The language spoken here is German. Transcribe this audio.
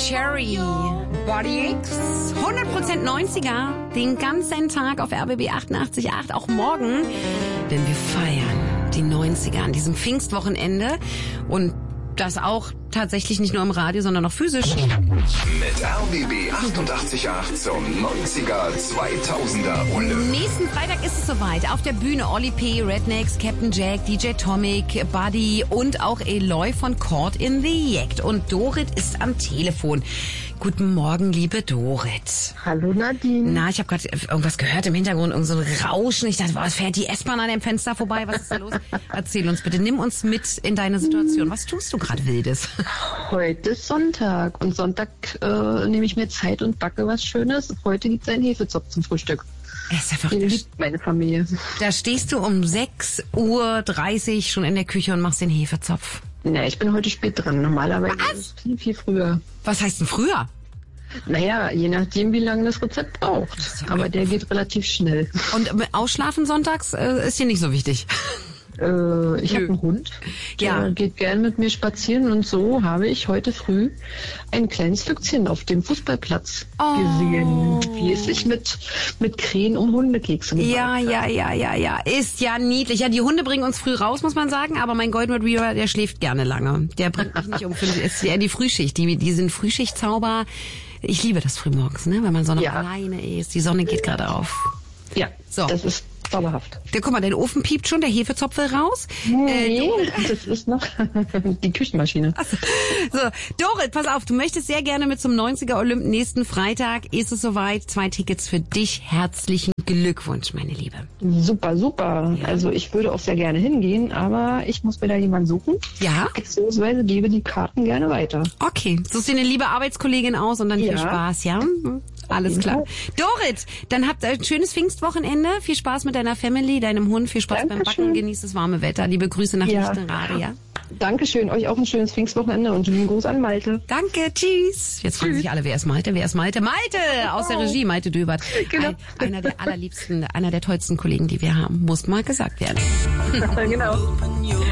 Cherry, Body X, 100% 90er, den ganzen Tag auf RBB 88.8, auch morgen, denn wir feiern die 90er an diesem Pfingstwochenende und das auch tatsächlich nicht nur im Radio, sondern auch physisch. Mit RBB 88.8 zum 90er 2000er Olymp. Nächsten Freitag ist es soweit. Auf der Bühne Oli P., Rednecks, Captain Jack, DJ Tomic, Buddy und auch Eloy von Caught in the Act. Und Dorit ist am Telefon. Guten Morgen, liebe Dorit. Hallo Nadine. Na, ich habe gerade irgendwas gehört im Hintergrund, irgend so ein Rauschen. Ich dachte, es fährt die S-Bahn an dem Fenster vorbei. Was ist da los? Erzähl uns bitte, nimm uns mit in deine Situation. Was tust du gerade Wildes? Heute ist Sonntag und Sonntag nehme ich mir Zeit und backe was Schönes. Heute gibt es einen Hefezopf zum Frühstück. Ist ja Den liebt meine Familie. Da stehst du um 6:30 Uhr schon in der Küche und machst den Hefezopf. Na, ich bin heute spät dran. Normalerweise ist es viel früher. Was heißt denn früher? Naja, je nachdem, wie lange das Rezept braucht. Aber der geht relativ schnell. Und Ausschlafen sonntags ist dir nicht so wichtig? Ich habe einen Hund, der geht gern mit mir spazieren und so habe ich heute früh ein kleines Füchschen auf dem Fußballplatz gesehen, wie es sich mit Krähen um Hundekekse gemacht hat. Ja. Ist ja niedlich. Ja, die Hunde bringen uns früh raus, muss man sagen, aber mein Golden Retriever, der schläft gerne lange. Der bringt mich nicht um 5 Uhr. Ist ja die Frühschicht, die sind Frühschichtzauber. Ich liebe das frühmorgens, ne, wenn man so noch alleine ist. Die Sonne geht gerade auf. Ja, so. Das ist zauberhaft. Guck mal, dein Ofen piept schon, der Hefezopf will raus. Nee, das ist noch die Küchenmaschine. So, Dorit, pass auf, du möchtest sehr gerne mit zum 90er Olymp. Nächsten Freitag ist es soweit. 2 Tickets für dich. Herzlichen Glückwunsch, meine Liebe. Super. Ja. Also ich würde auch sehr gerne hingehen, aber ich muss mir da jemanden suchen. Ja? Beziehungsweise gebe die Karten gerne weiter. Okay, suchst dir eine liebe Arbeitskollegin aus und dann viel Spaß, ja? Alles klar. Dorit, dann habt ein schönes Pfingstwochenende. Viel Spaß mit deiner Family, deinem Hund. Viel Spaß beim Backen. Genießt das warme Wetter. Liebe Grüße nach Lichtenrade, ja? Dankeschön. Euch auch ein schönes Pfingstwochenende und einen Gruß an Malte. Danke, tschüss. Jetzt fragen sich alle, wer ist Malte? Malte aus der Regie, Malte Döbert. Genau. Einer der allerliebsten, einer der tollsten Kollegen, die wir haben. Muss mal gesagt werden. Genau.